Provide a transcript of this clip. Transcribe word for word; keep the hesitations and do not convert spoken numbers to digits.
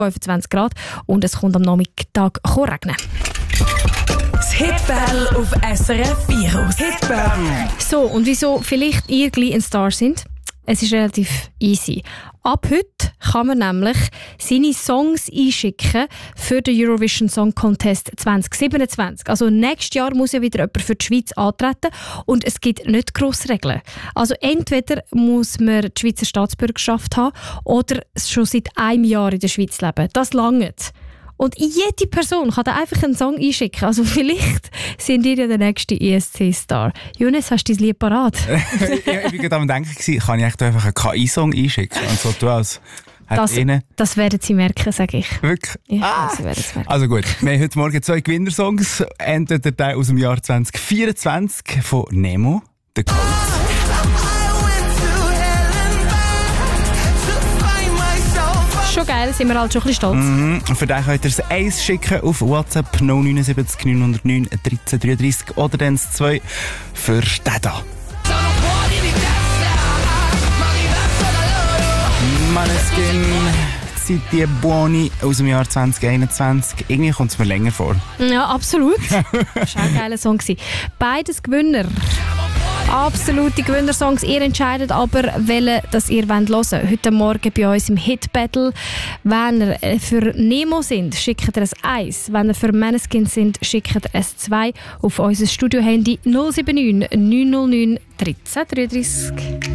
fünfundzwanzig Grad und es kommt am Nachmittag regnen. Das Hitbattle auf S R F Virus. Hitbattle. So, und wieso vielleicht ihr gleich ein Star sind? Es ist relativ easy. Ab heute kann man nämlich seine Songs einschicken für den Eurovision Song Contest zwanzig siebenundzwanzig. Also nächstes Jahr muss ja wieder jemand für die Schweiz antreten und es gibt nicht grosse Regeln. Also entweder muss man die Schweizer Staatsbürgerschaft haben oder schon seit einem Jahr in der Schweiz leben. Das langt. Und jede Person kann da einfach einen Song einschicken. Also vielleicht sind ihr ja der nächste E S C-Star. Jonas, hast du dein Lied parat? Ich war gerade am Denken, kann ich echt einfach einen K I-Song einschicken? Und so tun als das, das werden sie merken, sage ich. Wirklich? Ja, ah. sie werden es merken. Also gut, wir haben heute Morgen zwei Gewinnersongs. Entweder der aus dem Jahr zwanzig vierundzwanzig von Nemo, «The Code». Schon geil, sind wir halt schon ein bisschen stolz. Mhm. Für den könnt ihr das eins schicken auf WhatsApp null neun sieben neun null neun dreizehn dreiunddreißig oder dann das zwei für den da. Maneskin, City Buoni aus dem Jahr zwanzig einundzwanzig. Irgendwie kommt es mir länger vor. Ja, absolut. Das war auch ein geiler Song. Beides Gewinner. Absolute Gewinnersongs. Ihr entscheidet aber, welchen das ihr hören wollt. Heute Morgen bei uns im Hit Battle. Wenn ihr für Nemo sind, schickt ihr ein eins. Wenn ihr für Maneskin sind, schickt ihr ein zwei auf unser Studio-Handy null sieben neun neun null neun dreizehn dreiunddreißig.